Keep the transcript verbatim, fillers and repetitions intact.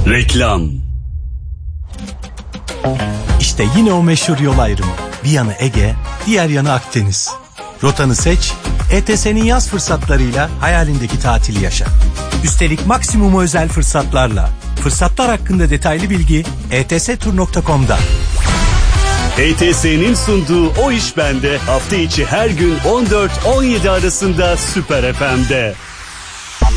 Reklam. İşte yine o meşhur yol ayrımı. Bir yanı Ege, diğer yanı Akdeniz. Rotanı seç, E T S'nin yaz fırsatlarıyla hayalindeki tatili yaşa. Üstelik maksimum özel fırsatlarla. Fırsatlar hakkında detaylı bilgi e t s tur nokta com'da. E T S'nin sunduğu O İş Bende hafta içi her gün on dört on yedi arasında Süper F M'de.